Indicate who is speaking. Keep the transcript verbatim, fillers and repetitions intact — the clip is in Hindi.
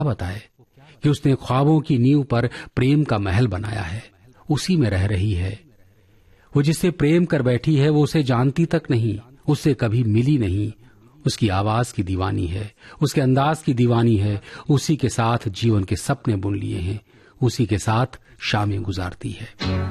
Speaker 1: बताए कि उसने ख्वाबों की नींव पर प्रेम का महल बनाया है, उसी में रह रही है। वो जिससे प्रेम कर बैठी है वो उसे जानती तक नहीं, उससे कभी मिली नहीं। उसकी आवाज की दीवानी है, उसके अंदाज की दीवानी है। उसी के साथ जीवन के सपने बुन लिए हैं, उसी के साथ शामें गुजारती है।